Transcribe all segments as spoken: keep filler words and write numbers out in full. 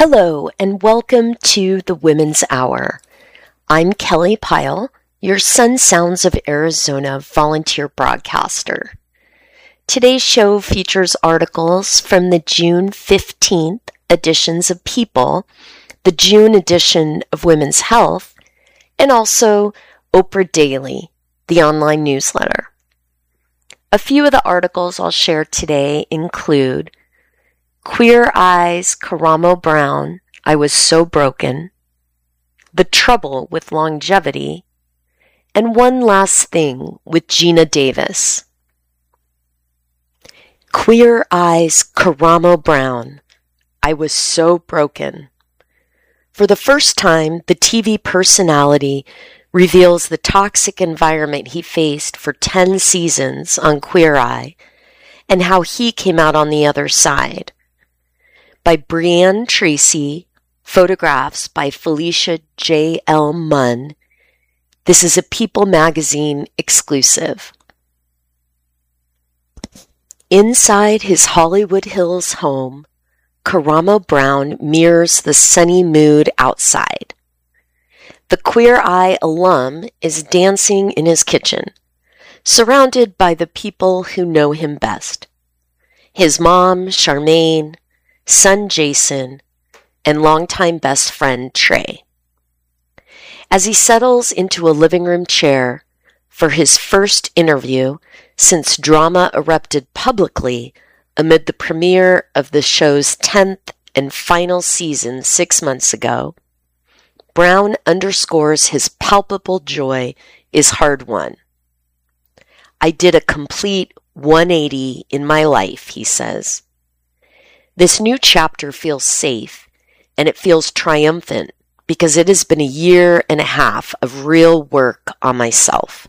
Hello, and welcome to the Women's Hour. I'm Kelly Pyle, your Sun Sounds of Arizona volunteer broadcaster. Today's show features articles from the June fifteenth editions of People, the June edition of Women's Health, and also Oprah Daily, the online newsletter. A few of the articles I'll share today include Queer Eyes, Karamo Brown, I Was So Broken, The Trouble with Longevity, and One Last Thing with Gina Davis. Queer Eyes, Karamo Brown, I Was So Broken. For the first time, the T V personality reveals the toxic environment he faced for ten seasons on Queer Eye and how he came out on the other side. By Brianne Tracy, photographs by Felicia J L Munn. This is a People magazine exclusive. Inside his Hollywood Hills home, Karamo Brown mirrors the sunny mood outside. The Queer Eye alum is dancing in his kitchen, surrounded by the people who know him best. His mom, Charmaine, son Jason, and longtime best friend Trey. As he settles into a living room chair for his first interview since drama erupted publicly amid the premiere of the show's tenth and final season six months ago, Brown underscores his palpable joy is hard-won. I did a complete one eighty in my life, he says. This new chapter feels safe, and it feels triumphant because it has been a year and a half of real work on myself.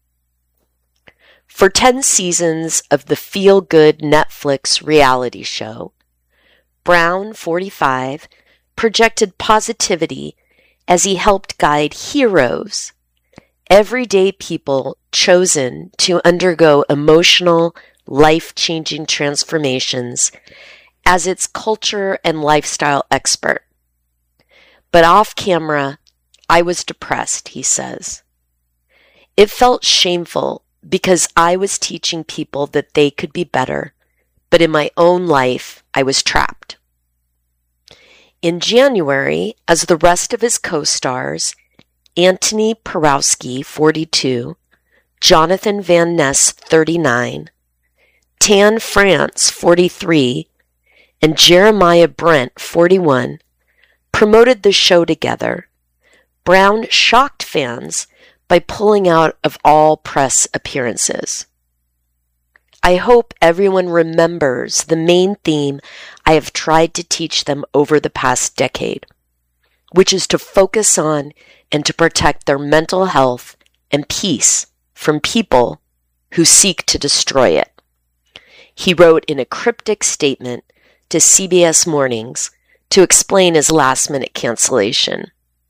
For ten seasons of the feel-good Netflix reality show, Brown, forty-five, projected positivity as he helped guide heroes, everyday people chosen to undergo emotional, life-changing transformations as its culture and lifestyle expert. But off camera, I was depressed, he says. It felt shameful because I was teaching people that they could be better, but in my own life, I was trapped. In January, as the rest of his co-stars, Anthony Porowski, forty-two, Jonathan Van Ness, thirty-nine, Tan France, forty-three, and Jeremiah Brent, forty-one, promoted the show together, Brown shocked fans by pulling out of all press appearances. I hope everyone remembers the main theme I have tried to teach them over the past decade, which is to focus on and to protect their mental health and peace from people who seek to destroy it. He wrote in a cryptic statement to C B S Mornings to explain his last-minute cancellation.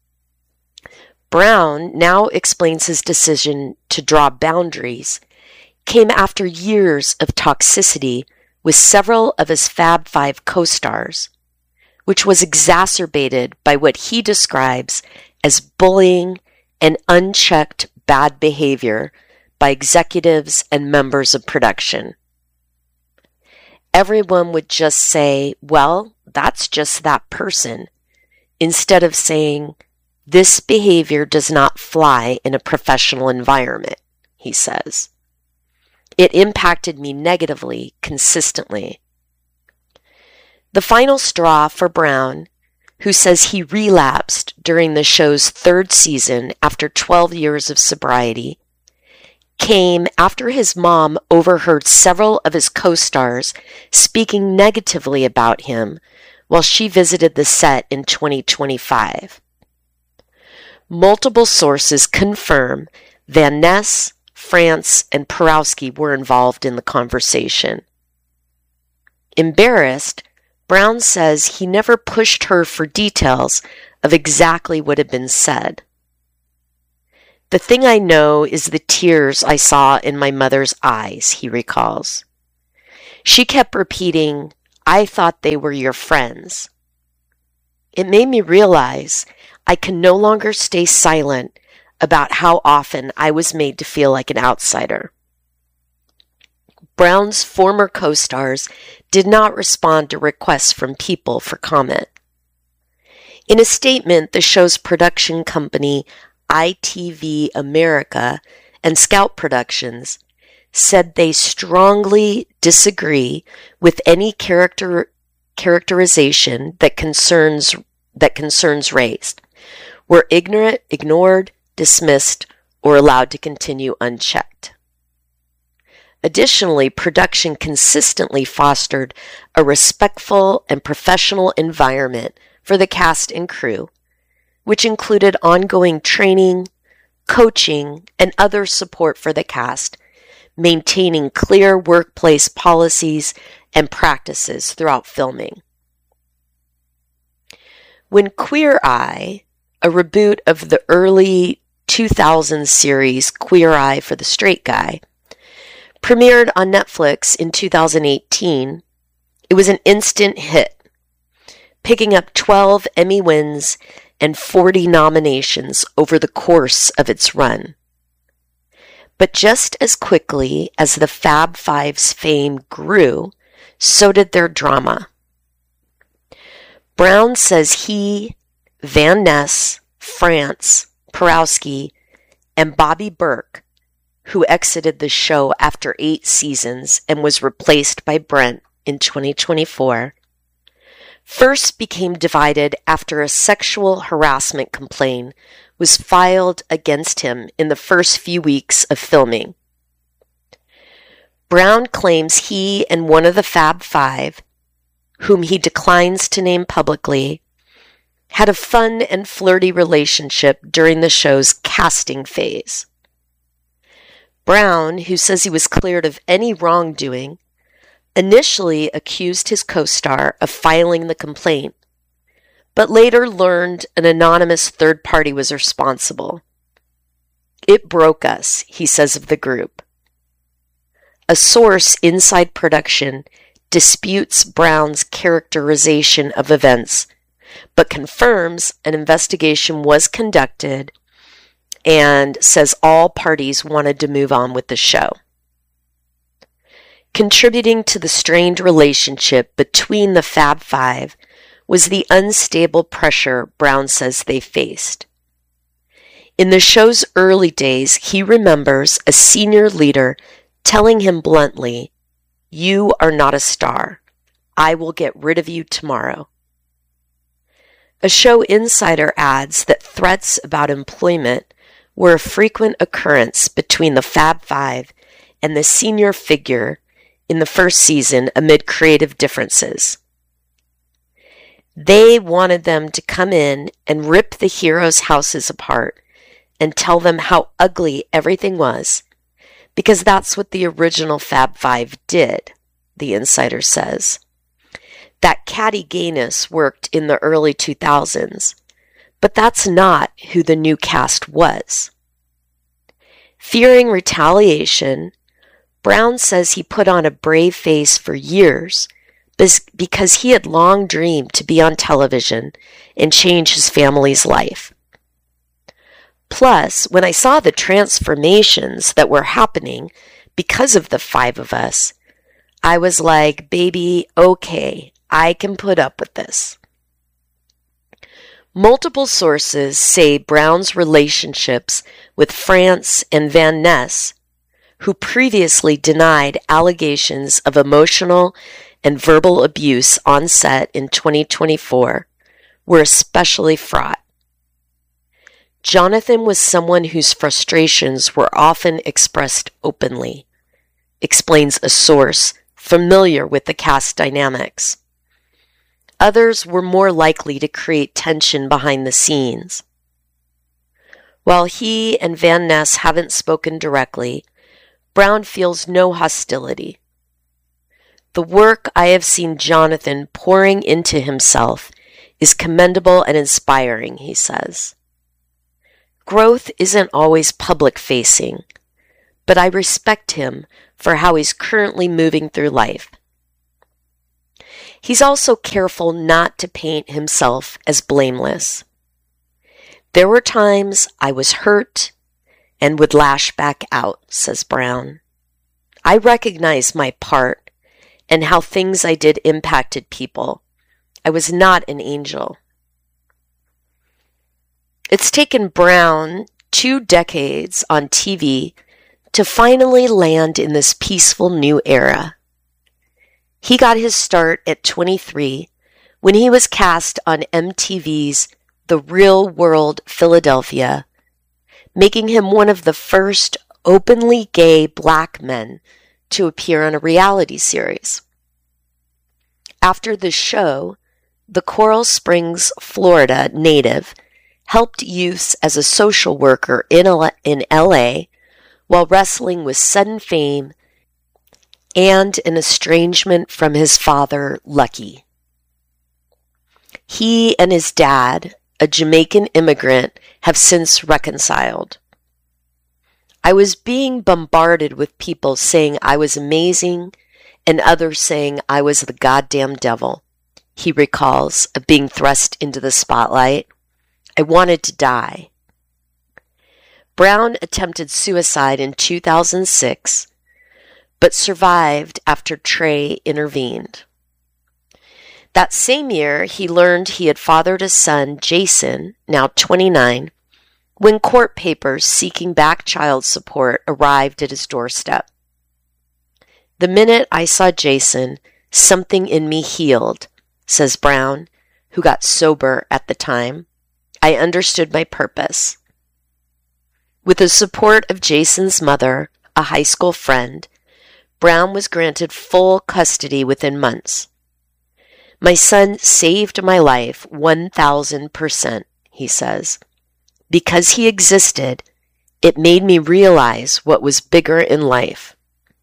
Brown now explains his decision to draw boundaries came after years of toxicity with several of his Fab Five co-stars, which was exacerbated by what he describes as bullying and unchecked bad behavior by executives and members of production. Everyone would just say, well, that's just that person, instead of saying, this behavior does not fly in a professional environment, he says. It impacted me negatively, consistently. The final straw for Brown, who says he relapsed during the show's third season after twelve years of sobriety, came after his mom overheard several of his co-stars speaking negatively about him while she visited the set in twenty twenty-five. Multiple sources confirm Van Ness, France, and Porowski were involved in the conversation. Embarrassed, Brown says he never pushed her for details of exactly what had been said. The thing I know is the tears I saw in my mother's eyes, he recalls. She kept repeating, I thought they were your friends. It made me realize I can no longer stay silent about how often I was made to feel like an outsider. Brown's former co-stars did not respond to requests from people for comment. In a statement, the show's production company, I T V America and Scout Productions, said they strongly disagree with any character characterization that concerns that concerns race, were ignorant, ignored, dismissed, or allowed to continue unchecked. Additionally, production consistently fostered a respectful and professional environment for the cast and crew, which included ongoing training, coaching, and other support for the cast, maintaining clear workplace policies and practices throughout filming. When Queer Eye, a reboot of the early two thousands series Queer Eye for the Straight Guy, premiered on Netflix in two thousand eighteen, it was an instant hit, picking up twelve Emmy wins and forty nominations over the course of its run. But just as quickly as the Fab Five's fame grew, so did their drama. Brown says he, Van Ness, France, Porowski, and Bobby Burke, who exited the show after eight seasons and was replaced by Brent in twenty twenty-four, first became divided after a sexual harassment complaint was filed against him in the first few weeks of filming. Brown claims he and one of the Fab Five, whom he declines to name publicly, had a fun and flirty relationship during the show's casting phase. Brown, who says he was cleared of any wrongdoing, initially accused his co-star of filing the complaint, but later learned an anonymous third party was responsible. It broke us, he says of the group. A source inside production disputes Brown's characterization of events, but confirms an investigation was conducted and says all parties wanted to move on with the show. Contributing to the strained relationship between the Fab Five was the unstable pressure Brown says they faced. In the show's early days, he remembers a senior leader telling him bluntly, "You are not a star. I will get rid of you tomorrow." A show insider adds that threats about employment were a frequent occurrence between the Fab Five and the senior figure in the first season amid creative differences. They wanted them to come in and rip the heroes' houses apart and tell them how ugly everything was, because that's what the original Fab Five did, the insider says. That catty gayness worked in the early two thousands, but that's not who the new cast was. Fearing retaliation, Brown says he put on a brave face for years because he had long dreamed to be on television and change his family's life. Plus, when I saw the transformations that were happening because of the five of us, I was like, baby, okay, I can put up with this. Multiple sources say Brown's relationships with France and Van Ness, who previously denied allegations of emotional and verbal abuse on set in twenty twenty-four, were especially fraught. Jonathan was someone whose frustrations were often expressed openly, explains a source familiar with the cast dynamics. Others were more likely to create tension behind the scenes. While he and Van Ness haven't spoken directly, Brown feels no hostility. The work I have seen Jonathan pouring into himself is commendable and inspiring, he says. Growth isn't always public-facing, but I respect him for how he's currently moving through life. He's also careful not to paint himself as blameless. There were times I was hurt and would lash back out, says Brown. I recognize my part and how things I did impacted people. I was not an angel. It's taken Brown two decades on T V to finally land in this peaceful new era. He got his start at twenty-three when he was cast on M T V's The Real World Philadelphia, making him one of the first openly gay black men to appear on a reality series. After the show, the Coral Springs, Florida native helped youths as a social worker in L A while wrestling with sudden fame and an estrangement from his father, Lucky. He and his dad, a Jamaican immigrant, have since reconciled. I was being bombarded with people saying I was amazing and others saying I was the goddamn devil, he recalls, of being thrust into the spotlight. I wanted to die. Brown attempted suicide in two thousand six, but survived after Trey intervened. That same year, he learned he had fathered a son, Jason, now twenty-nine, when court papers seeking back child support arrived at his doorstep. The minute I saw Jason, something in me healed, says Brown, who got sober at the time. I understood my purpose. With the support of Jason's mother, a high school friend, Brown was granted full custody within months. My son saved my life one thousand percent, he says. Because he existed, it made me realize what was bigger in life.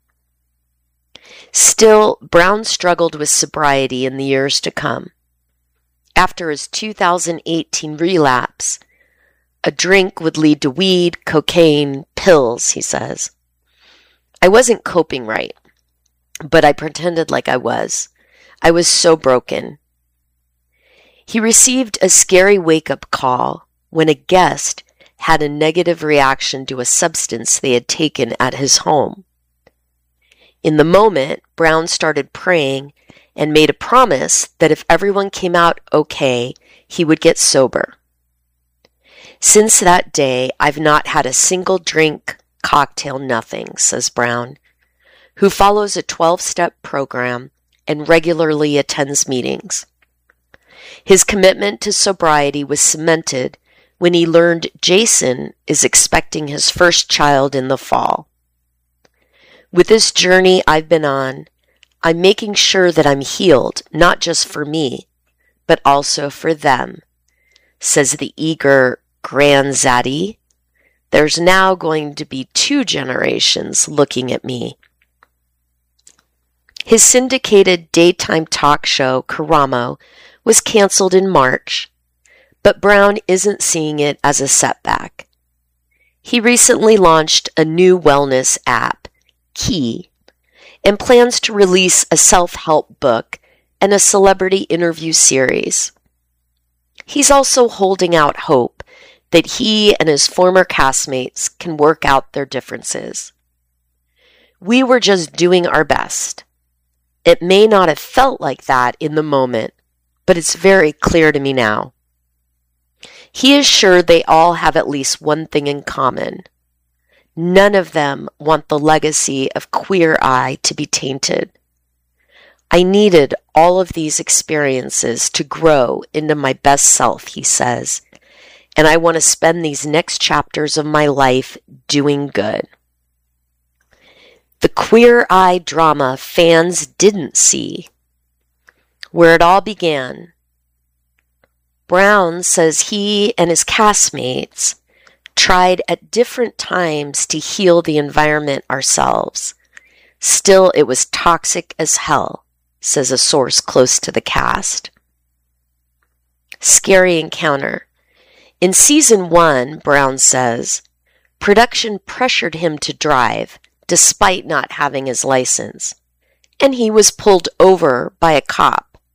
Still, Brown struggled with sobriety in the years to come. After his two thousand eighteen relapse, a drink would lead to weed, cocaine, pills, he says. I wasn't coping right, but I pretended like I was. I was so broken. He received a scary wake-up call when a guest had a negative reaction to a substance they had taken at his home. In the moment, Brown started praying and made a promise that if everyone came out okay, he would get sober. Since that day, I've not had a single drink, cocktail, nothing, says Brown, who follows a twelve-step program and regularly attends meetings. His commitment to sobriety was cemented when he learned Jason is expecting his first child in the fall. With this journey I've been on, I'm making sure that I'm healed, not just for me, but also for them, says the eager grandzaddy. There's now going to be two generations looking at me. His syndicated daytime talk show, Karamo, was canceled in March, but Brown isn't seeing it as a setback. He recently launched a new wellness app, Key, and plans to release a self-help book and a celebrity interview series. He's also holding out hope that he and his former castmates can work out their differences. We were just doing our best. It may not have felt like that in the moment, but it's very clear to me now. He is sure they all have at least one thing in common. None of them want the legacy of Queer Eye to be tainted. I needed all of these experiences to grow into my best self, he says, and I want to spend these next chapters of my life doing good. The Queer Eye drama fans didn't see. Where it all began. Brown says he and his castmates tried at different times to heal the environment ourselves. Still, it was toxic as hell, says a source close to the cast. Scary encounter. In season one, Brown says, production pressured him to drive despite not having his license, and he was pulled over by a cop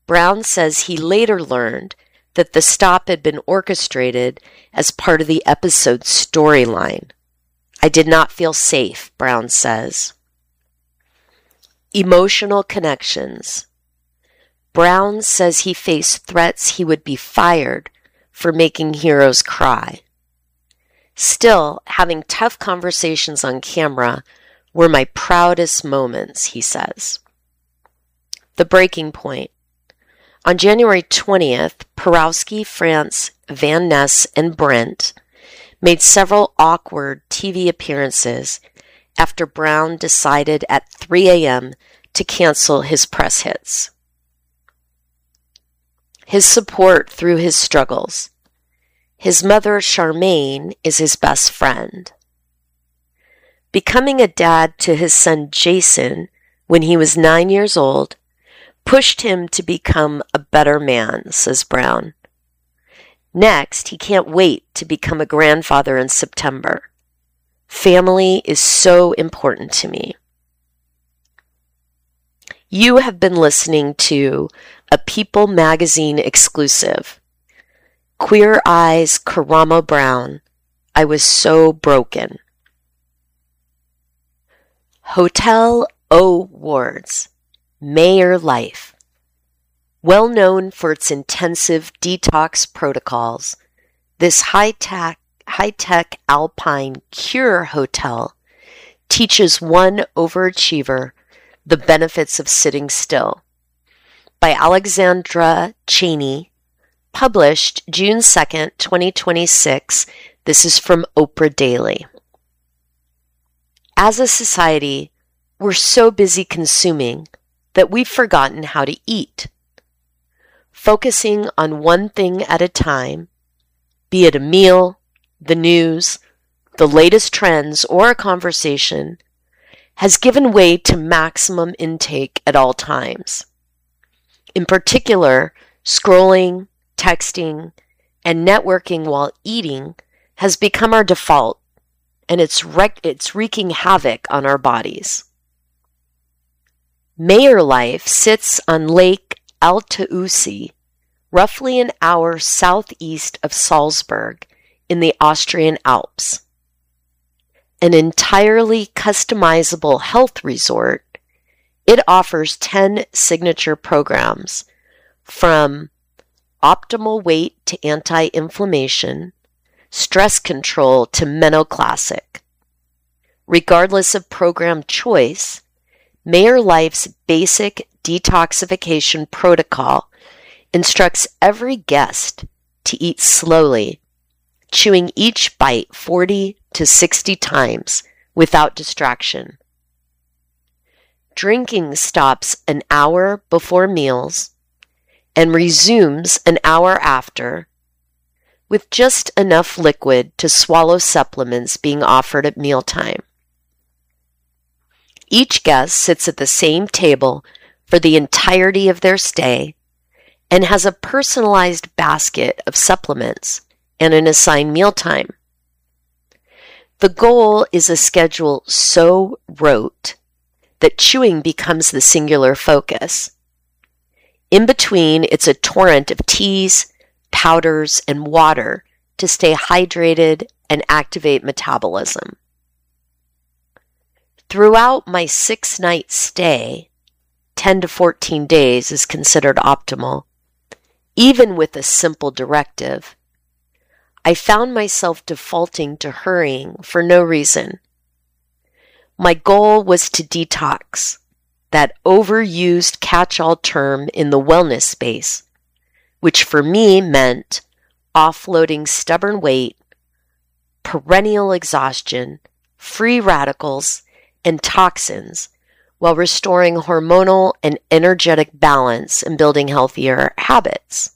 Brown says he later learned that the stop had been orchestrated as part of the episode's storyline. I did not feel safe, Brown says. Emotional connections. Brown says he faced threats he would be fired for making heroes cry. Still, having tough conversations on camera were my proudest moments, he says. The breaking point. On January twentieth, Porowski, France, Van Ness, and Brent made several awkward T V appearances after Brown decided at three a.m. to cancel his press hits. His support through his struggles. His mother, Charmaine, is his best friend. Becoming a dad to his son, Jason, when he was nine years old, pushed him to become a better man, says Brown. Next, he can't wait to become a grandfather in September. Family is so important to me. You have been listening to a People Magazine exclusive. Queer Eyes, Karamo Brown. I was so broken. Hotel O Wards. Mayor Life. Well known for its intensive detox protocols, this high-tech, high-tech alpine cure hotel teaches one overachiever the benefits of sitting still. By Alexandra Cheney, published June second, twenty twenty-six. This is from Oprah Daily. As a society, we're so busy consuming that we've forgotten how to eat. Focusing on one thing at a time, be it a meal, the news, the latest trends, or a conversation, has given way to maximum intake at all times. In particular, scrolling, texting, and networking while eating has become our default, and it's, wreak- it's wreaking havoc on our bodies. Mayor Life sits on Lake Altaussee, roughly an hour southeast of Salzburg in the Austrian Alps. An entirely customizable health resort, it offers ten signature programs, from optimal weight to anti-inflammation, stress control to menoclassic. Regardless of program choice, Mayor Life's basic detoxification protocol instructs every guest to eat slowly, chewing each bite forty to sixty times without distraction. Drinking stops an hour before meals and resumes an hour after, with just enough liquid to swallow supplements being offered at mealtime. Each guest sits at the same table for the entirety of their stay and has a personalized basket of supplements and an assigned mealtime. The goal is a schedule so rote that chewing becomes the singular focus. In between, it's a torrent of teas, powders, and water to stay hydrated and activate metabolism. Throughout my six-night stay, ten to fourteen days is considered optimal, even with a simple directive, I found myself defaulting to hurrying for no reason. My goal was to detox, that overused catch-all term in the wellness space, which for me meant offloading stubborn weight, perennial exhaustion, free radicals, and toxins, while restoring hormonal and energetic balance and building healthier habits.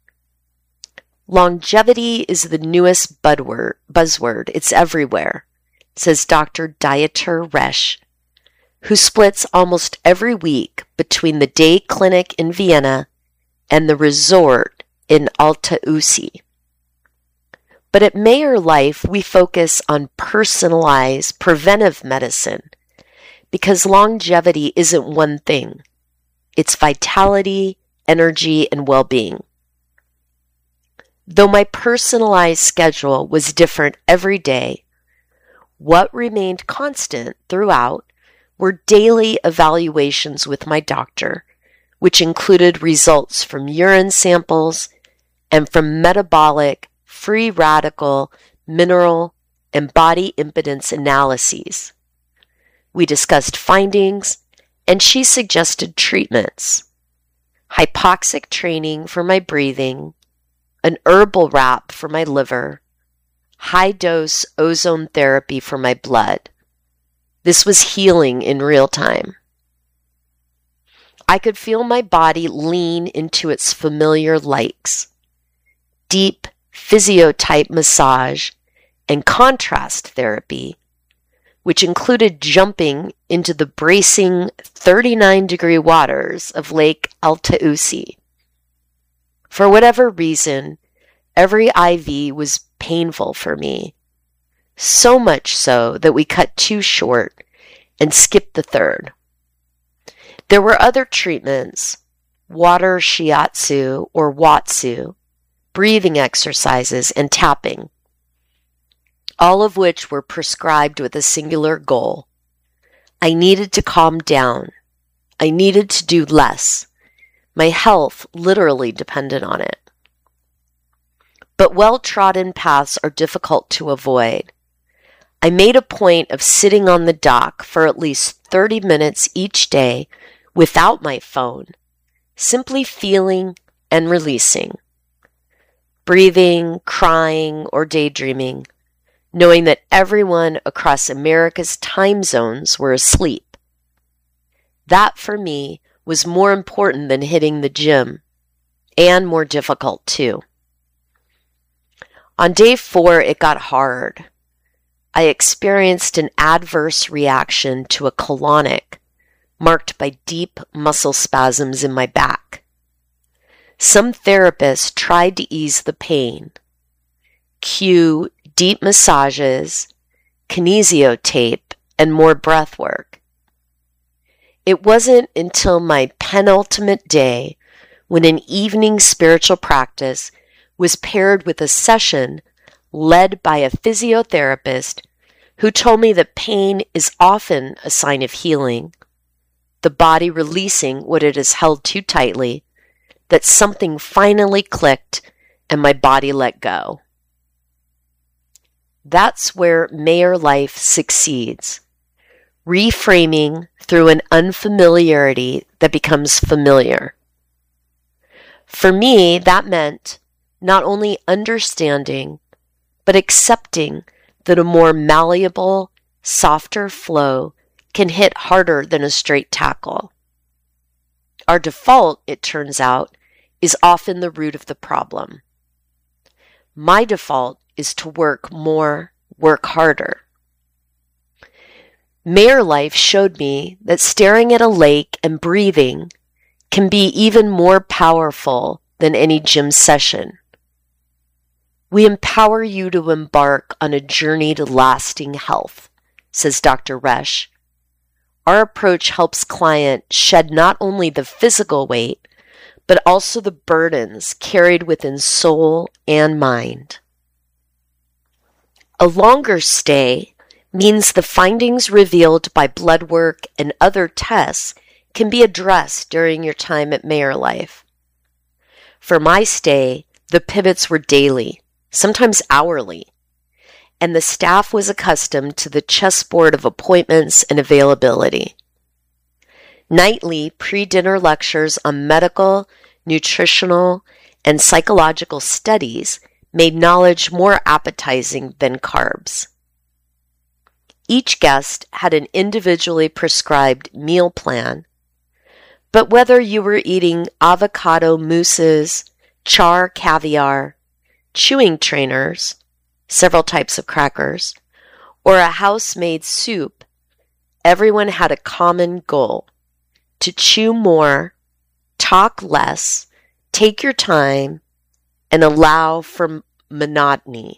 Longevity is the newest buzzword. buzzword. It's everywhere, says Doctor Dieter Resch, who splits almost every week between the day clinic in Vienna and the resort in Altaussee. But at Mayor Life, we focus on personalized preventive medicine because longevity isn't one thing. It's vitality, energy, and well-being. Though my personalized schedule was different every day, what remained constant throughout were daily evaluations with my doctor, which included results from urine samples and from metabolic, free radical, mineral, and body impedance analyses. We discussed findings, and she suggested treatments: hypoxic training for my breathing, an herbal wrap for my liver, high-dose ozone therapy for my blood. This was healing in real time. I could feel my body lean into its familiar likes: deep physiotype massage and contrast therapy, which included jumping into the bracing thirty-nine degree waters of Lake Altausi. For whatever reason, every I V was painful for me, so much so that we cut two short and skipped the third. There were other treatments: water shiatsu or watsu, breathing exercises, and tapping, all of which were prescribed with a singular goal. I needed to calm down. I needed to do less. My health literally depended on it. But well-trodden paths are difficult to avoid. I made a point of sitting on the dock for at least thirty minutes each day without my phone, simply feeling and releasing, breathing, crying, or daydreaming, knowing that everyone across America's time zones were asleep. That, for me, was more important than hitting the gym, and more difficult, too. On day four, it got hard. I experienced an adverse reaction to a colonic, marked by deep muscle spasms in my back. Some therapists tried to ease the pain. Cue deep massages, kinesiotape, and more breath work. It wasn't until my penultimate day when an evening spiritual practice was paired with a session led by a physiotherapist who told me that pain is often a sign of healing, the body releasing what it has held too tightly, that something finally clicked and my body let go. That's where Mayor Life succeeds, reframing through an unfamiliarity that becomes familiar. For me, that meant not only understanding, but accepting that a more malleable, softer flow can hit harder than a straight tackle. Our default, it turns out, is often the root of the problem. My default is to work more, work harder. Mayor Life showed me that staring at a lake and breathing can be even more powerful than any gym session. We empower you to embark on a journey to lasting health, says Doctor Resch. Our approach helps clients shed not only the physical weight, but also the burdens carried within soul and mind. A longer stay means the findings revealed by blood work and other tests can be addressed during your time at Mayor Life. For my stay, the pivots were daily, sometimes hourly, and the staff was accustomed to the chessboard of appointments and availability. Nightly pre-dinner lectures on medical, nutritional, and psychological studies made knowledge more appetizing than carbs. Each guest had an individually prescribed meal plan, but whether you were eating avocado mousses, char caviar, chewing trainers, several types of crackers, or a house-made soup, everyone had a common goal: to chew more, talk less, take your time, and allow for monotony.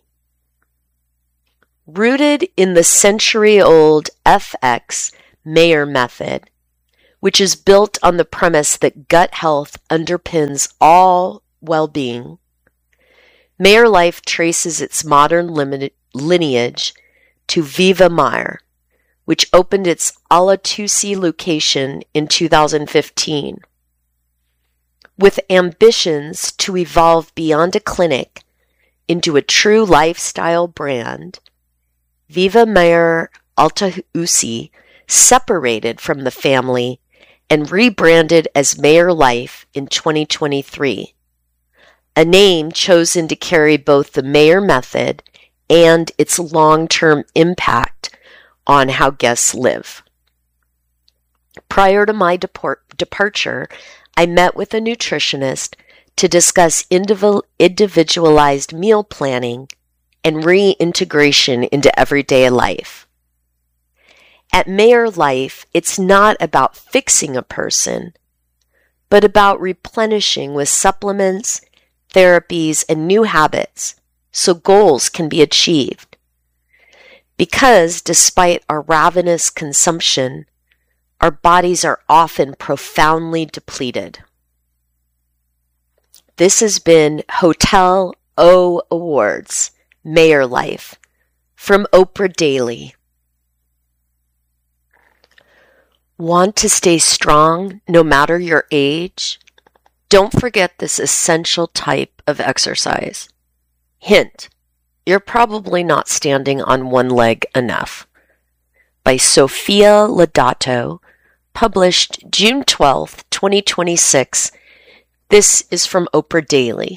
Rooted in the century-old F X Mayor method, which is built on the premise that gut health underpins all well-being. Meijer Life traces its modern limited lineage to Viva Meijer, which opened its Alatusi location in two thousand fifteen. With ambitions to evolve beyond a clinic into a true lifestyle brand, Viva Meijer Alatusi separated from the family and rebranded as Meijer Life in twenty twenty-three, a name chosen to carry both the Meijer method and its long-term impact on how guests live. Prior to my deport- departure, I met with a nutritionist to discuss indiv- individualized meal planning and reintegration into everyday life. At Meijer Life, it's not about fixing a person, but about replenishing with supplements, therapies, and new habits so goals can be achieved. Because despite our ravenous consumption, our bodies are often profoundly depleted. This has been Hotel O Awards, Meijer Life, from Oprah Daily. Want to stay strong no matter your age? Don't forget this essential type of exercise. Hint, you're probably not standing on one leg enough. By Sophia Lodato, published June twelfth, twenty twenty-six. This is from Oprah Daily.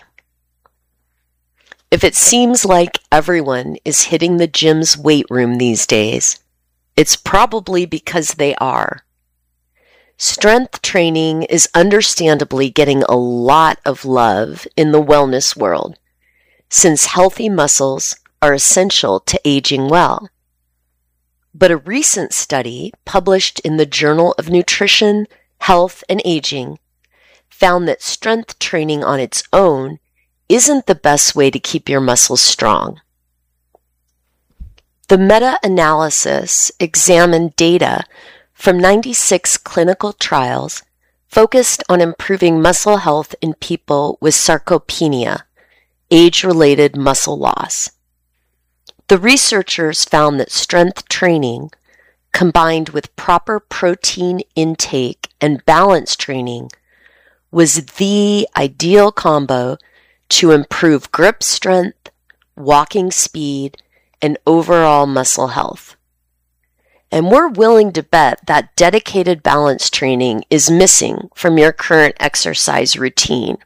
If it seems like everyone is hitting the gym's weight room these days, it's probably because they are. Strength training is understandably getting a lot of love in the wellness world, since healthy muscles are essential to aging well. But a recent study published in the Journal of Nutrition, Health, and Aging found that strength training on its own isn't the best way to keep your muscles strong. The meta-analysis examined data from ninety-six clinical trials focused on improving muscle health in people with sarcopenia, age-related muscle loss. The researchers found that strength training, combined with proper protein intake and balance training, was the ideal combo to improve grip strength, walking speed, and overall muscle health. And we're willing to bet that dedicated balance training is missing from your current exercise routine.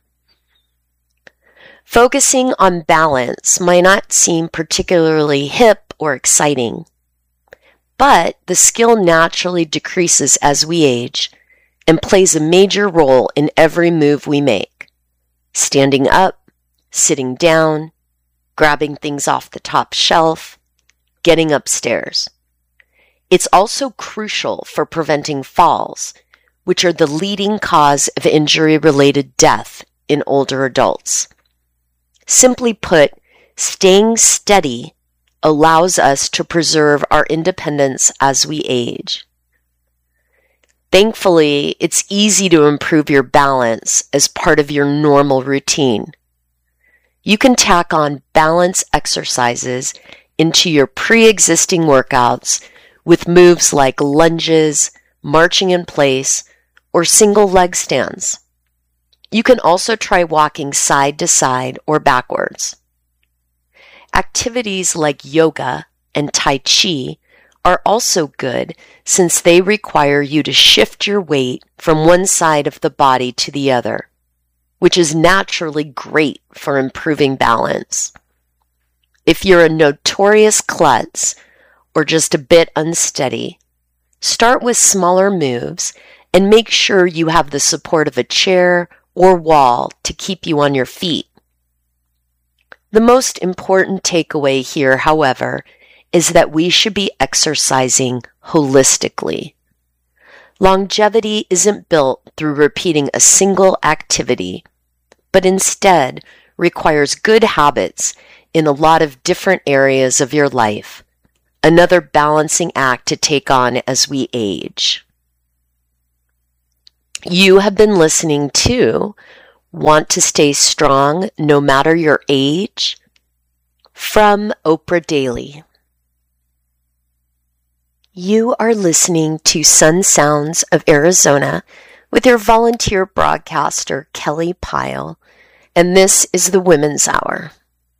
Focusing on balance might not seem particularly hip or exciting, but the skill naturally decreases as we age and plays a major role in every move we make. Standing up, sitting down, grabbing things off the top shelf, getting upstairs. It's also crucial for preventing falls, which are the leading cause of injury-related death in older adults. Simply put, staying steady allows us to preserve our independence as we age. Thankfully, it's easy to improve your balance as part of your normal routine. You can tack on balance exercises into your pre-existing workouts with moves like lunges, marching in place, or single leg stands. You can also try walking side to side or backwards. Activities like yoga and Tai Chi are also good since they require you to shift your weight from one side of the body to the other, which is naturally great for improving balance. If you're a notorious klutz or just a bit unsteady, start with smaller moves and make sure you have the support of a chair or wall to keep you on your feet. The most important takeaway here, however, is that we should be exercising holistically. Longevity isn't built through repeating a single activity, but instead requires good habits in a lot of different areas of your life, another balancing act to take on as we age. You have been listening to Want to Stay Strong No Matter Your Age? From Oprah Daily. You are listening to Sun Sounds of Arizona with your volunteer broadcaster, Kelly Pyle, and this is the Women's Hour.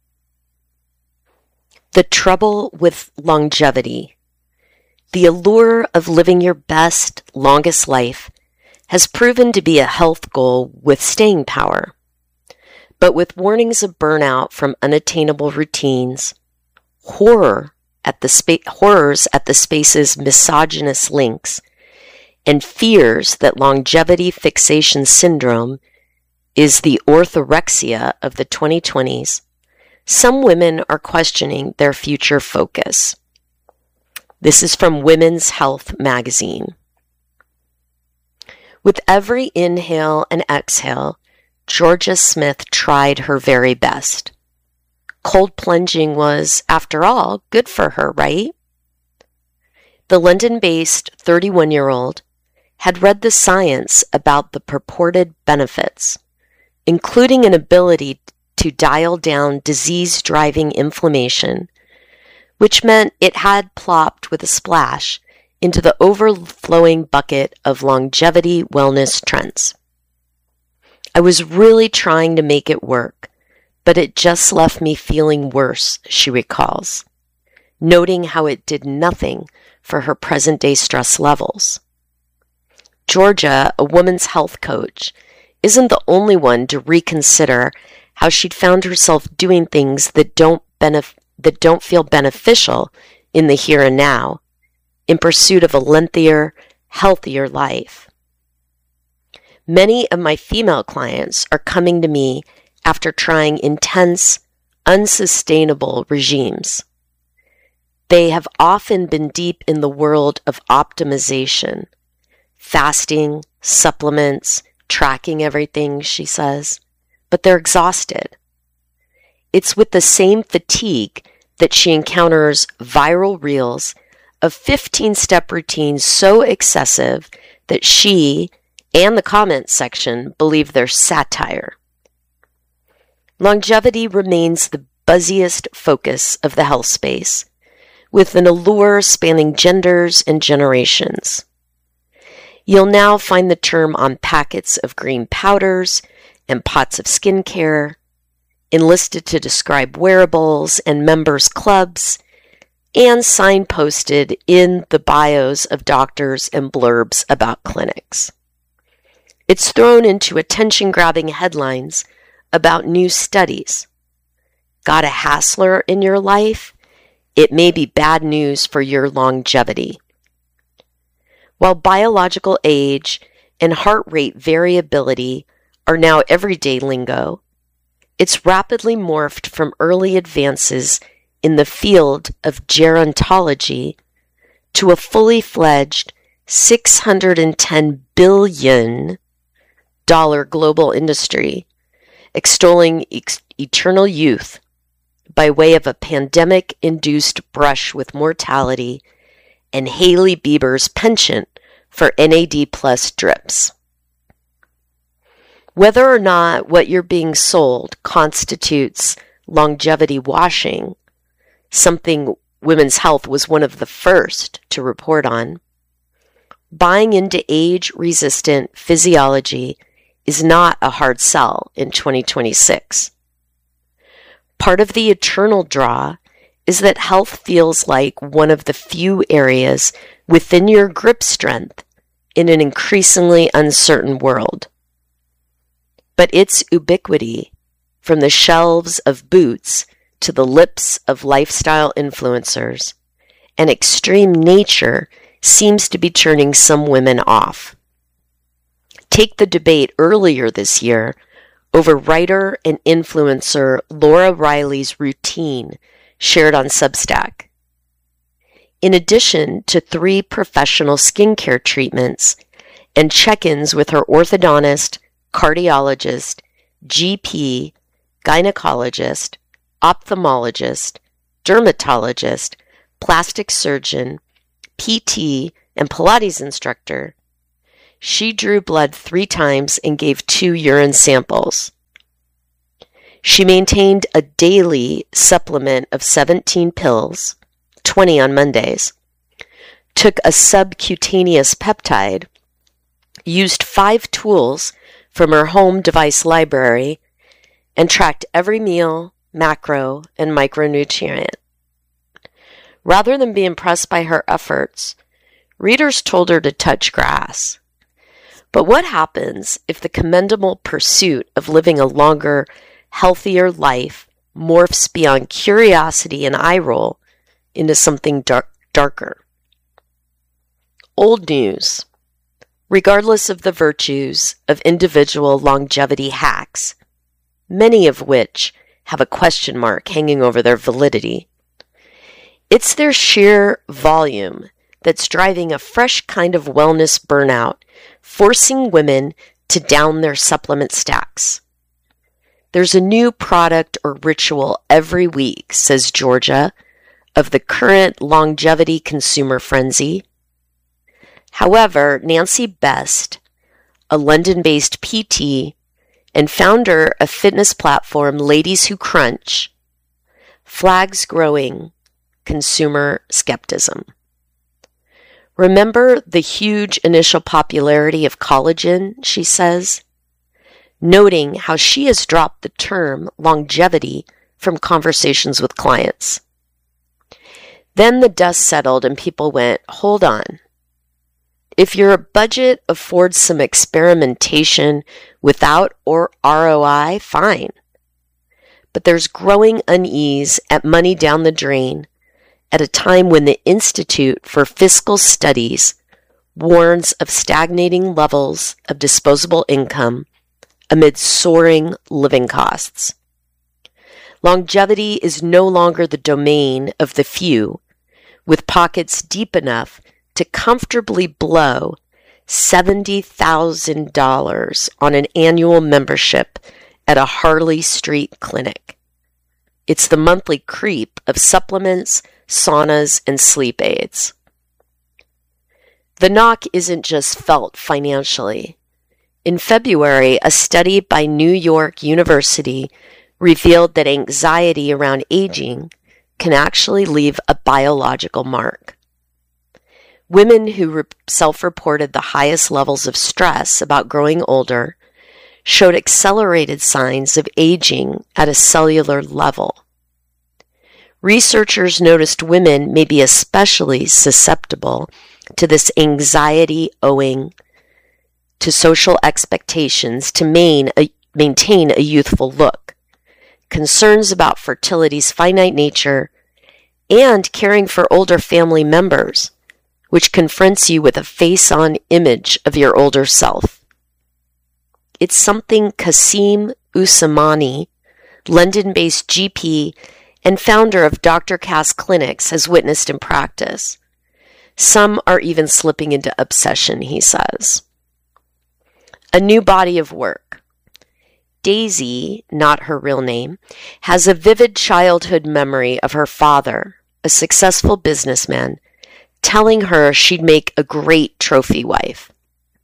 The trouble with longevity. The allure of living your best, longest life has proven to be a health goal with staying power. But with warnings of burnout from unattainable routines, horror at the spa- horrors at the space's misogynist links, and fears that longevity fixation syndrome is the orthorexia of the twenty twenties, some women are questioning their future focus. This is from Women's Health magazine. With every inhale and exhale, Georgia Smith tried her very best. Cold plunging was, after all, good for her, right? The London-based thirty-one-year-old had read the science about the purported benefits, including an ability to dial down disease-driving inflammation, which meant it had plopped with a splash into the overflowing bucket of longevity wellness trends. I was really trying to make it work, but it just left me feeling worse, she recalls, noting how it did nothing for her present-day stress levels. Georgia, a woman's health coach, isn't the only one to reconsider how she'd found herself doing things that don't benef- that don't feel beneficial in the here and now, in pursuit of a lengthier, healthier life. Many of my female clients are coming to me after trying intense, unsustainable regimes. They have often been deep in the world of optimization, fasting, supplements, tracking everything, she says, but they're exhausted. It's with the same fatigue that she encounters viral reels of fifteen-step routines so excessive that she and the comments section believe they're satire. Longevity remains the buzziest focus of the health space, with an allure spanning genders and generations. You'll now find the term on packets of green powders and pots of skincare, enlisted to describe wearables and members' clubs, and signposted in the bios of doctors and blurbs about clinics. It's thrown into attention-grabbing headlines about new studies. Got a hassler in your life? It may be bad news for your longevity. While biological age and heart rate variability are now everyday lingo, it's rapidly morphed from early advances in the field of gerontology to a fully fledged six hundred ten billion dollars global industry, extolling ex- eternal youth by way of a pandemic-induced brush with mortality and Hailey Bieber's penchant for N A D plus drips. Whether or not what you're being sold constitutes longevity washing, something Women's Health was one of the first to report on, buying into age-resistant physiology is not a hard sell in twenty twenty-six. Part of the eternal draw is that health feels like one of the few areas within your grip strength in an increasingly uncertain world. But its ubiquity, from the shelves of Boots to the lips of lifestyle influencers, and extreme nature seems to be turning some women off. Take the debate earlier this year over writer and influencer Laura Riley's routine shared on Substack. In addition to three professional skincare treatments and check-ins with her orthodontist, cardiologist, G P, gynecologist, ophthalmologist, dermatologist, plastic surgeon, P T, and Pilates instructor, She drew blood three times and gave two urine samples. She maintained a daily supplement of seventeen pills, twenty on Mondays, took a subcutaneous peptide, used five tools from her home device library, and tracked every meal, macro, and micronutrient. Rather than be impressed by her efforts, readers told her to touch grass. But what happens if the commendable pursuit of living a longer, healthier life morphs beyond curiosity and eye roll into something dark, darker? Old news. Regardless of the virtues of individual longevity hacks, many of which have a question mark hanging over their validity, it's their sheer volume that's driving a fresh kind of wellness burnout, forcing women to down their supplement stacks. There's a new product or ritual every week, says Georgia, of the current longevity consumer frenzy. However, Nancy Best, a London-based P T and founder of fitness platform Ladies Who Crunch, flags growing consumer skepticism. Remember the huge initial popularity of collagen, she says, noting how she has dropped the term longevity from conversations with clients. Then the dust settled and people went, hold on. If your budget affords some experimentation without or R O I, fine. But there's growing unease at money down the drain at a time when the Institute for Fiscal Studies warns of stagnating levels of disposable income amid soaring living costs. Longevity is no longer the domain of the few, with pockets deep enough to comfortably blow seventy thousand dollars on an annual membership at a Harley Street clinic. It's the monthly creep of supplements, saunas, and sleep aids. The knock isn't just felt financially. In February, a study by New York University revealed that anxiety around aging can actually leave a biological mark. Women who re- self-reported the highest levels of stress about growing older showed accelerated signs of aging at a cellular level. Researchers noticed women may be especially susceptible to this anxiety owing to social expectations to main a, maintain a youthful look, concerns about fertility's finite nature, and caring for older family members, which confronts you with a face-on image of your older self. It's something Kasim Usmani, London-based G P and founder of Doctor Cass Clinics, has witnessed in practice. Some are even slipping into obsession, he says. A new body of work. Daisy, not her real name, has a vivid childhood memory of her father, a successful businessman, telling her she'd make a great trophy wife.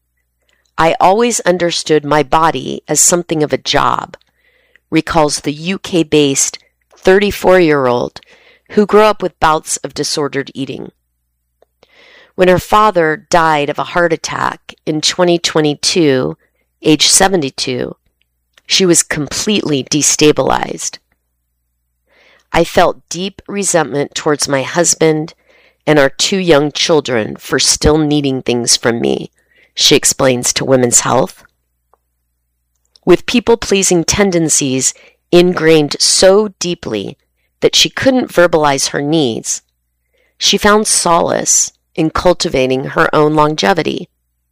I always understood my body as something of a job, recalls the U K-based thirty-four-year-old who grew up with bouts of disordered eating. When her father died of a heart attack in twenty twenty-two, age seventy-two, she was completely destabilized. I felt deep resentment towards my husband and our two young children for still needing things from me, she explains to Women's Health. With people-pleasing tendencies ingrained so deeply that she couldn't verbalize her needs, she found solace in cultivating her own longevity.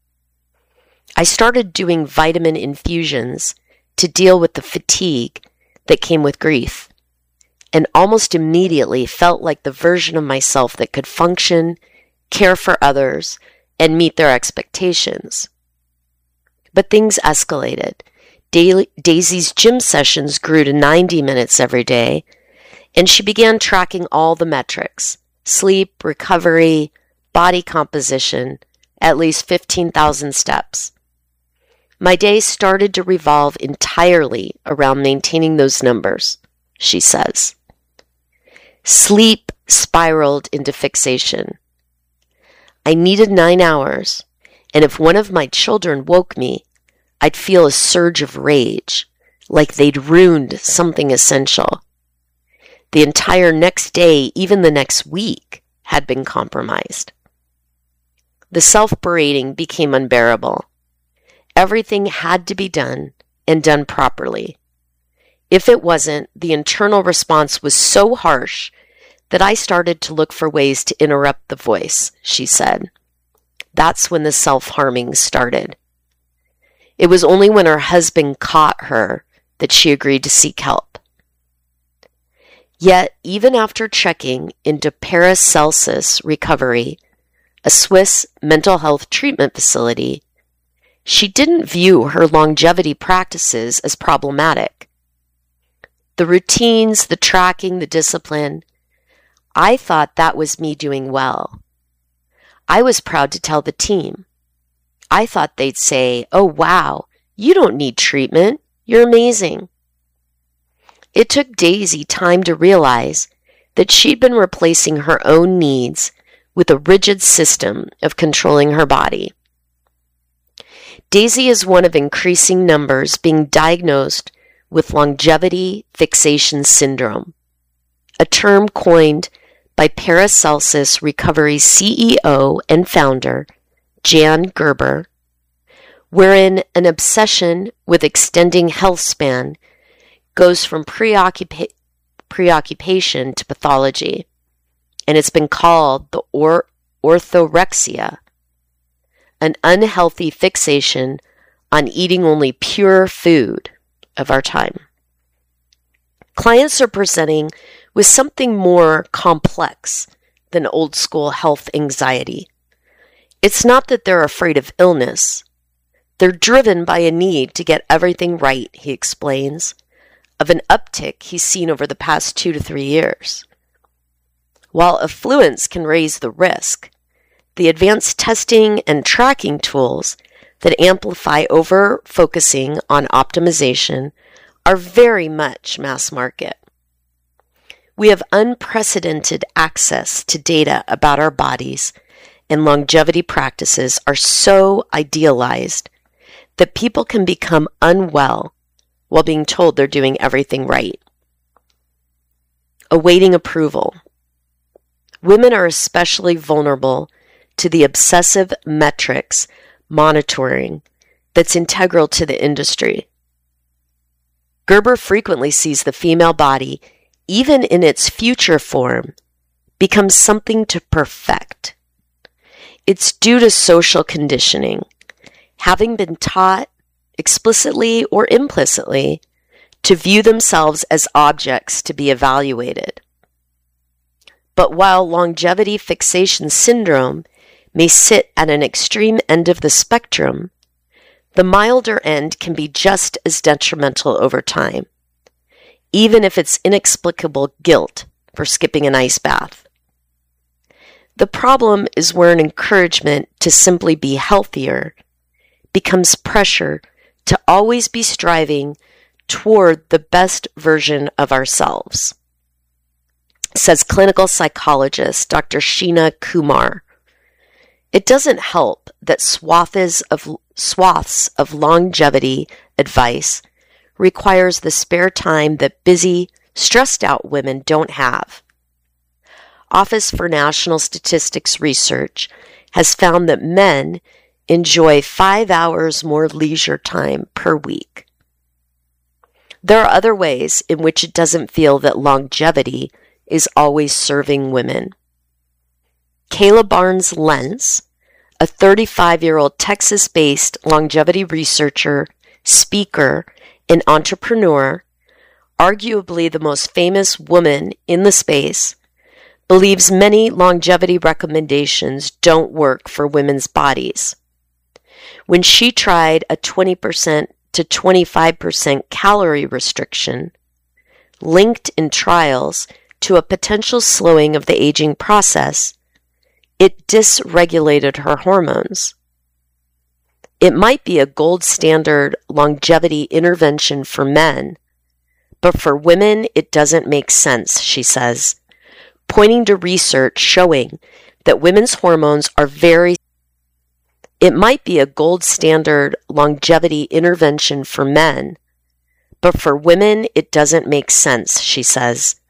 I started doing vitamin infusions to deal with the fatigue that came with grief, and almost immediately felt like the version of myself that could function, care for others, and meet their expectations. But things escalated. Daily, Daisy's gym sessions grew to ninety minutes every day, and she began tracking all the metrics: sleep, recovery, body composition, at least fifteen thousand steps. My day started to revolve entirely around maintaining those numbers, she says. Sleep spiraled into fixation. I needed nine hours, and if one of my children woke me, I'd feel a surge of rage, like they'd ruined something essential. The entire next day, even the next week, had been compromised. The self-berating became unbearable. Everything had to be done, and done properly. If it wasn't, the internal response was so harsh that I started to look for ways to interrupt the voice, she said. That's when the self-harming started. It was only when her husband caught her that she agreed to seek help. Yet, even after checking into Paracelsus Recovery, a Swiss mental health treatment facility, she didn't view her longevity practices as problematic. The routines, the tracking, the discipline, I thought that was me doing well. I was proud to tell the team. I thought they'd say, "Oh, wow, you don't need treatment. You're amazing." It took Daisy time to realize that she'd been replacing her own needs with a rigid system of controlling her body. Daisy is one of increasing numbers being diagnosed with longevity fixation syndrome, a term coined by Paracelsus Recovery C E O and founder Jan Gerber, wherein an obsession with extending health span goes from preoccupa- preoccupation to pathology, and it's been called the or- orthorexia, an unhealthy fixation on eating only pure food of our time. Clients are presenting with something more complex than old school health anxiety. It's not that they're afraid of illness. They're driven by a need to get everything right, he explains, of an uptick he's seen over the past two to three years. While affluence can raise the risk, the advanced testing and tracking tools that amplify over-focusing on optimization are very much mass market. We have unprecedented access to data about our bodies, and longevity practices are so idealized that people can become unwell while being told they're doing everything right. Awaiting approval. Women are especially vulnerable to the obsessive metrics monitoring that's integral to the industry. Gerber frequently sees the female body, even in its future form, become something to perfect. It's due to social conditioning, having been taught, explicitly or implicitly, to view themselves as objects to be evaluated. But while longevity fixation syndrome may sit at an extreme end of the spectrum, the milder end can be just as detrimental over time, even if it's inexplicable guilt for skipping an ice bath. The problem is where an encouragement to simply be healthier becomes pressure to always be striving toward the best version of ourselves, says clinical psychologist Doctor Sheena Kumar. It doesn't help that swaths of, swaths of longevity advice requires the spare time that busy, stressed-out women don't have. Office for National Statistics Research has found that men enjoy five hours more leisure time per week. There are other ways in which it doesn't feel that longevity is always serving women. Kayla Barnes-Lentz, a thirty-five-year-old Texas-based longevity researcher, speaker, and entrepreneur, arguably the most famous woman in the space, believes many longevity recommendations don't work for women's bodies. When she tried a twenty percent to twenty-five percent calorie restriction, linked in trials to a potential slowing of the aging process, it dysregulated her hormones. It might be a gold standard longevity intervention for men, but for women it doesn't make sense, she says, pointing to research showing that women's hormones are very It might be a gold standard longevity intervention for men, but for women it doesn't make sense, she says,